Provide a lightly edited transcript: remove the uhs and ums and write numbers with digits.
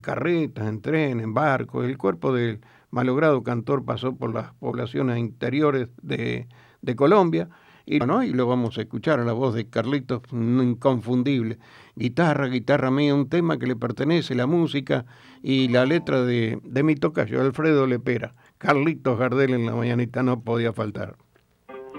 carretas, en tren, en barco. El cuerpo del malogrado cantor pasó por las poblaciones interiores de Colombia. Y, bueno, y lo vamos a escuchar a la voz de Carlitos, inconfundible. Guitarra, guitarra mía, un tema que le pertenece, la música y la letra de mi tocayo, Alfredo Lepera. Carlitos Gardel en la mañanita no podía faltar.